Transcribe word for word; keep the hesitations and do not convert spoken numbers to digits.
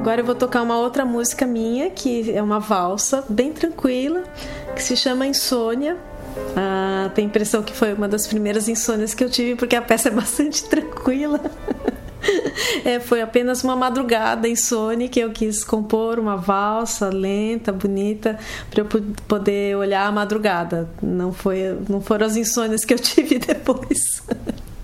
Agora eu vou tocar uma outra música minha, que é uma valsa bem tranquila, que se chama Insônia. Ah, tenho a impressão que foi uma das primeiras insônias que eu tive, porque a peça é bastante tranquila. É, foi apenas uma madrugada insônia que eu quis compor uma valsa lenta, bonita, para eu poder olhar a madrugada. Não, foi, não foram as insônias que eu tive depois.